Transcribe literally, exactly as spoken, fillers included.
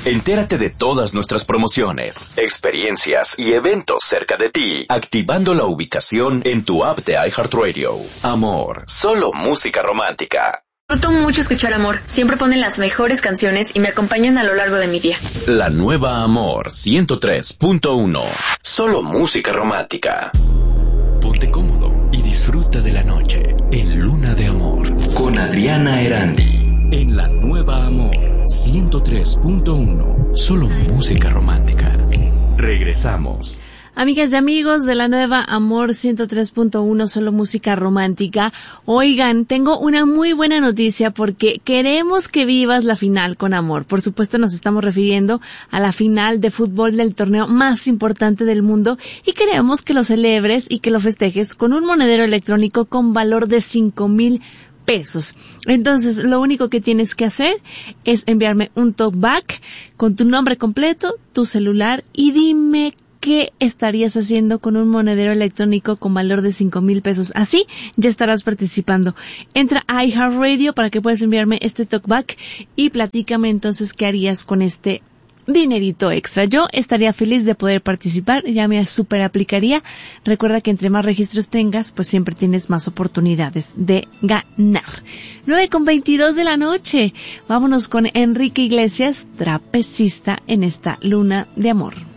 Entérate de todas nuestras promociones, experiencias y eventos cerca de ti, activando la ubicación en tu app de iHeartRadio. Amor, solo música romántica. Disfruto mucho escuchar Amor. Siempre ponen las mejores canciones y me acompañan a lo largo de mi día. La nueva Amor ciento tres punto uno. Solo música romántica. Ponte cómodo y disfruta de la noche en Luna de Amor con Adriana Erandi. En la nueva Amor ciento tres punto uno. Solo música romántica. Regresamos. Amigas y amigos de la nueva Amor ciento tres punto uno, solo música romántica. Oigan, tengo una muy buena noticia porque queremos que vivas la final con Amor. Por supuesto nos estamos refiriendo a la final de fútbol del torneo más importante del mundo y queremos que lo celebres y que lo festejes con un monedero electrónico con valor de cinco mil pesos. Entonces, lo único que tienes que hacer es enviarme un talkback con tu nombre completo, tu celular y dime ¿qué estarías haciendo con un monedero electrónico con valor de cinco mil pesos? Así ya estarás participando. Entra a iHeartRadio para que puedas enviarme este talkback y platícame entonces qué harías con este dinerito extra. Yo estaría feliz de poder participar, ya me super aplicaría. Recuerda que entre más registros tengas, pues siempre tienes más oportunidades de ganar. nueve con veintidós de la noche. Vámonos con Enrique Iglesias, trapecista en esta Luna de Amor.